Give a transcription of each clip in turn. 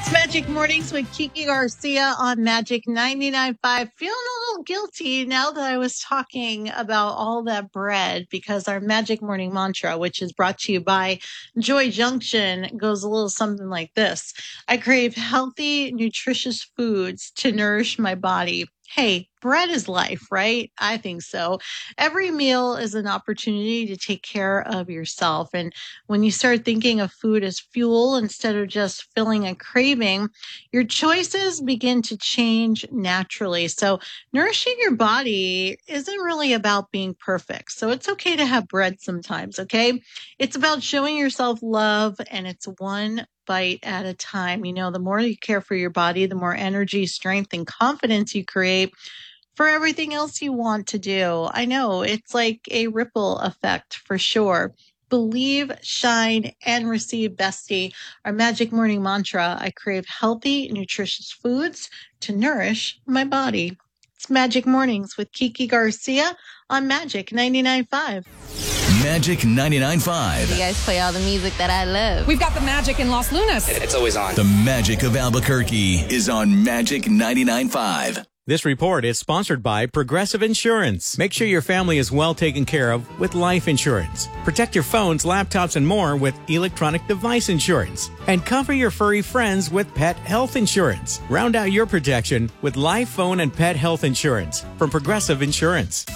Magic Mornings with Kiki Garcia on Magic 99.5. Feeling a little guilty now that I was talking about all that bread because our Magic Morning mantra, which is brought to you by Joy Junction, goes a little something like this. I crave healthy, nutritious foods to nourish my body. Hey, bread is life, right? I think so. Every meal is an opportunity to take care of yourself. And when you start thinking of food as fuel instead of just filling a craving, your choices begin to change naturally. So nourishing your body isn't really about being perfect. So it's okay to have bread sometimes, okay? It's about showing yourself love, and it's one bite at a time. You know, the more you care for your body, the more energy, strength, and confidence you create for everything else you want to do. I know it's like a ripple effect for sure. Believe, shine, and receive, bestie. Our Magic Morning mantra: I crave healthy, nutritious foods to nourish my body. It's Magic Mornings with Kiki Garcia on Magic 99.5. Magic 99.5. You guys play all the music that I love. We've got the magic in Los Lunas. It's always on. The magic of Albuquerque is on Magic 99.5. This report is sponsored by Progressive Insurance. Make sure your family is well taken care of with life insurance. Protect your phones, laptops, and more with electronic device insurance. And cover your furry friends with pet health insurance. Round out your protection with life, phone, and pet health insurance from Progressive Insurance.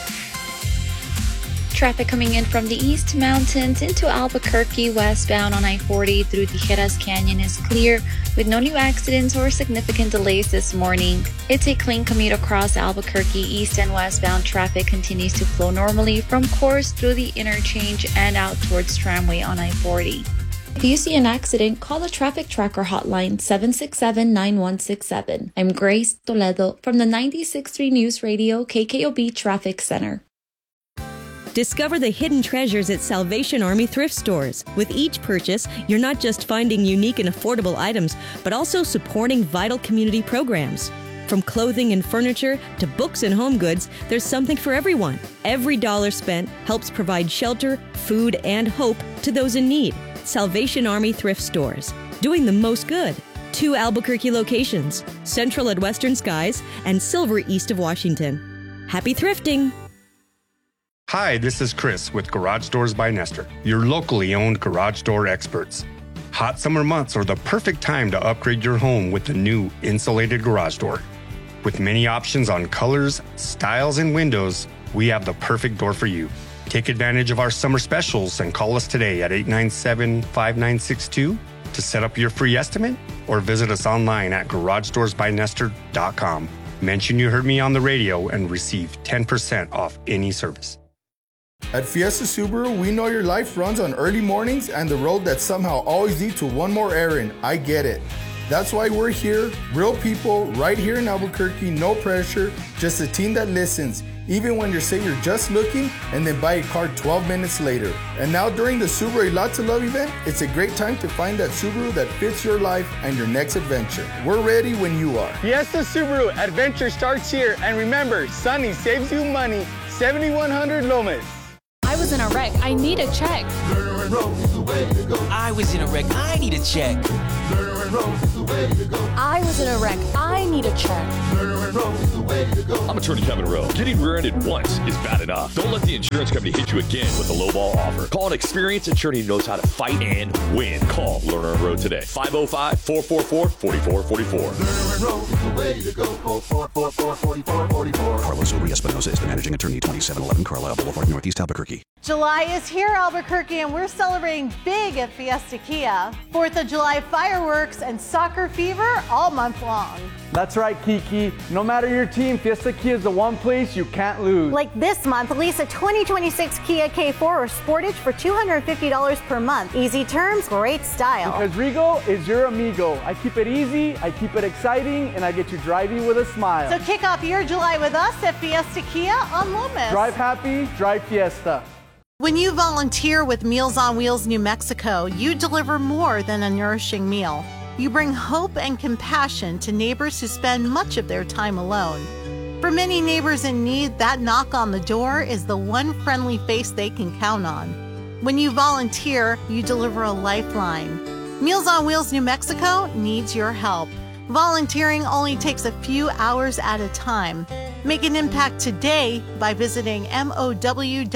Traffic coming in from the East Mountains into Albuquerque westbound on I-40 through Tijeras Canyon is clear with no new accidents or significant delays this morning. It's a clean commute across Albuquerque. East and westbound traffic continues to flow normally from Coors through the interchange and out towards Tramway on I-40. If you see an accident, call the Traffic Tracker hotline 767-9167. I'm Grace Toledo from the 96.3 News Radio KKOB Traffic Center. Discover the hidden treasures at Salvation Army thrift stores. With each purchase, you're not just finding unique and affordable items, but also supporting vital community programs. From clothing and furniture to books and home goods, there's something for everyone. Every dollar spent helps provide shelter, food, and hope to those in need. Salvation Army thrift stores, doing the most good. 2 Albuquerque locations, Central at Western Skies and Silver east of Washington. Happy thrifting! Hi, this is Chris with Garage Doors by Nestor, your locally owned garage door experts. Hot summer months are the perfect time to upgrade your home with the new insulated garage door. With many options on colors, styles, and windows, we have the perfect door for you. Take advantage of our summer specials and call us today at 897-5962 to set up your free estimate, or visit us online at garageDoorsByNestor.com. Mention you heard me on the radio and receive 10% off any service. At Fiesta Subaru, we know your life runs on early mornings and the road that somehow always leads to one more errand. I get it. That's why we're here, real people, right here in Albuquerque, no pressure, just a team that listens, even when you say you're just looking and then buy a car 12 minutes later. And now during the Subaru Lots of Love event, it's a great time to find that Subaru that fits your life and your next adventure. We're ready when you are. Fiesta Subaru, adventure starts here. And remember, Sunny saves you money, 7100 Lomas. I was in a wreck. I need a check. I was in a wreck. I need a check. I was in a wreck. I need a check. I'm attorney Kevin Rowe. Getting rear-ended once is bad enough. Don't let the insurance company hit you again with a lowball offer. Call an experienced attorney who knows how to fight and win. Call Lerner and Rowe today. 505-444-4444. Carlos Uri Espinosa is the managing attorney, 2711 Carlisle Boulevard, Northeast Albuquerque. July is here, Albuquerque, and we're celebrating big at Fiesta Kia. 4th of July fireworks and soccer fever all month long. That's right, Kiki. No matter your team, Fiesta Kia is the one place you can't lose. Like this month, lease a 2026 Kia K4 or Sportage for $250 per month. Easy terms, great style. Because Regal is your amigo. I keep it easy, I keep it exciting, and I get you driving with a smile. So kick off your July with us at Fiesta Kia on Lomas. Drive happy, drive Fiesta. When you volunteer with Meals on Wheels New Mexico, you deliver more than a nourishing meal. You bring hope and compassion to neighbors who spend much of their time alone. For many neighbors in need, that knock on the door is the one friendly face they can count on. When you volunteer, you deliver a lifeline. Meals on Wheels New Mexico needs your help. Volunteering only takes a few hours at a time. Make an impact today by visiting MOW-NM.org.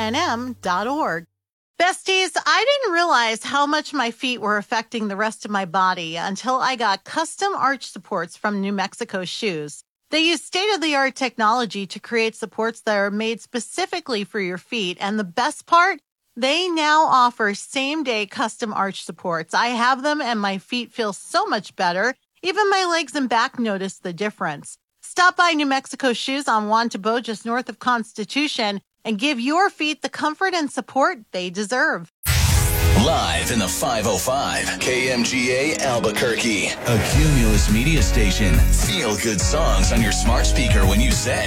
Besties, I didn't realize how much my feet were affecting the rest of my body until I got custom arch supports from New Mexico Shoes. They use state-of-the-art technology to create supports that are made specifically for your feet, and the best part? They now offer same-day custom arch supports. I have them and my feet feel so much better. Even my legs and back notice the difference. Stop by New Mexico Shoes on Juan Tabo, just north of Constitution, and give your feet the comfort and support they deserve. Live in the 505, KMGA Albuquerque, a Cumulus media station. Feel good songs on your smart speaker when you say